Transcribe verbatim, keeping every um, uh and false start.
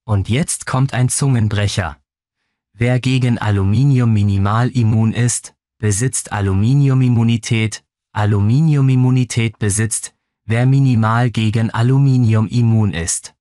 Und jetzt kommt ein Zungenbrecher. Wer gegen Aluminium minimal immun ist, besitzt Aluminiumimmunität. Aluminiumimmunität besitzt, wer minimal gegen Aluminium immun ist.